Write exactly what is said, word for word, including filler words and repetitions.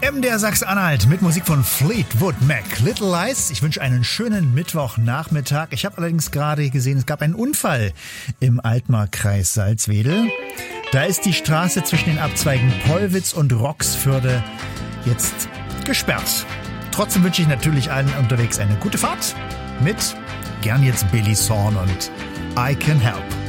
M D R Sachsen-Anhalt mit Musik von Fleetwood Mac. Little Lies. Ich wünsche einen schönen Mittwochnachmittag. Ich habe allerdings gerade gesehen, es gab einen Unfall im Altmarkkreis Salzwedel. Da ist die Straße zwischen den Abzweigen Pollwitz und Roxförde jetzt gesperrt. Trotzdem wünsche ich natürlich allen unterwegs eine gute Fahrt mit gern jetzt Billy Sorn und I Can Help.